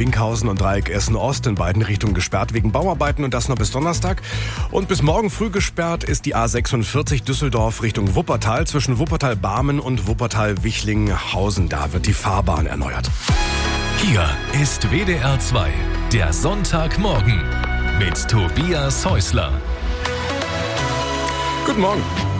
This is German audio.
Winkhausen und Dreieck Essen-Ost in beiden Richtungen gesperrt wegen Bauarbeiten und das noch bis Donnerstag. Und bis morgen früh gesperrt ist die A46 Düsseldorf Richtung Wuppertal zwischen Wuppertal-Barmen und Wuppertal-Wichlinghausen. Da wird die Fahrbahn erneuert. Hier ist WDR 2, der Sonntagmorgen mit Tobias Häusler. Guten Morgen.